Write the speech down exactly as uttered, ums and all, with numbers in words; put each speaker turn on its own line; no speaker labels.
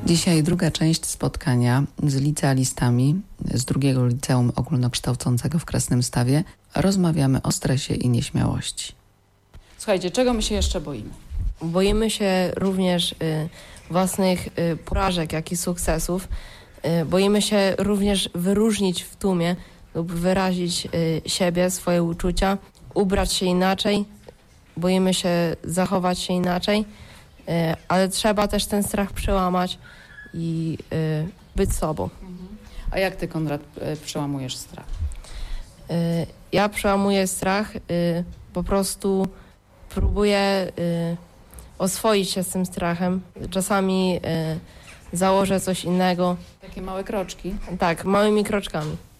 Dzisiaj druga część spotkania z licealistami z drugiego liceum ogólnokształcącego w Krasnymstawie. Rozmawiamy o stresie i nieśmiałości. Słuchajcie, czego my się jeszcze boimy?
Boimy się również y, własnych y, porażek, jak i sukcesów. Y, boimy się również wyróżnić w tłumie lub wyrazić y, siebie, swoje uczucia, ubrać się inaczej. Boimy się zachować się inaczej, y, ale trzeba też ten strach przełamać i y, być sobą.
A jak ty, Konrad, przełamujesz strach?
Y, ja przełamuję strach, y, po prostu próbuję y, oswoić się z tym strachem. Czasami y, założę coś innego.
Takie małe kroczki?
Tak, małymi kroczkami.